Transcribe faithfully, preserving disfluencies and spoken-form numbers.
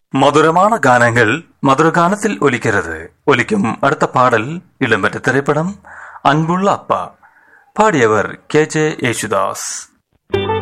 மதுரமான கானங்கள் மதுர கானத்தில் ஒலிக்கிறது. ஒலிக்கும் அடுத்த பாடல் இடம்பெற்ற திரைப்படம் அன்புள்ள அப்பா. பாடியவர் கே ஜே யேசுதாஸ்.